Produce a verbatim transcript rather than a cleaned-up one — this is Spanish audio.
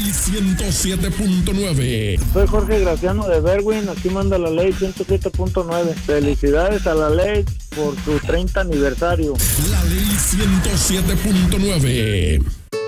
ley ciento siete punto nueve. Soy Jorge Graciano de Berwin, aquí manda la ley ciento siete punto nueve. Felicidades a la ley por su treinta aniversario. La ley ciento siete punto nueve.